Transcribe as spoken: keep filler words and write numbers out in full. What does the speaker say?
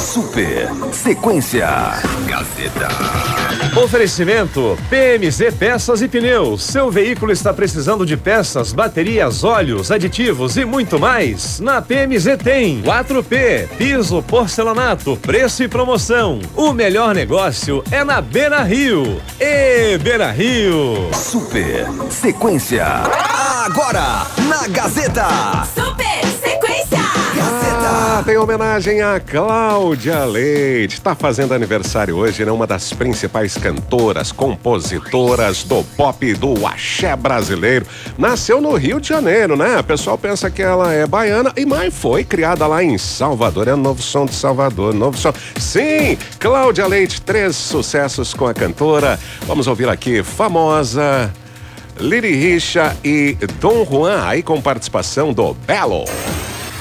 Super Sequência Gazeta. Oferecimento P M Z Peças e Pneus. Seu veículo está precisando de peças, baterias, óleos, aditivos e muito mais? Na P M Z tem quatro P, piso porcelanato, preço e promoção. O melhor negócio é na Beira Rio. E Beira Rio. Super Sequência. Agora na Gazeta. Super Sequência. Ah, tem homenagem a Cláudia Leite. Tá fazendo aniversário hoje, né? Uma das principais cantoras, compositoras do pop e do axé brasileiro. Nasceu no Rio de Janeiro, né? O pessoal pensa que ela é baiana, e mas foi criada lá em Salvador. É o novo som de Salvador, novo som. Sim, Cláudia Leite, três sucessos com a cantora. Vamos ouvir aqui, Famosa, Liri Richa e Dom Juan, aí com participação do Belo.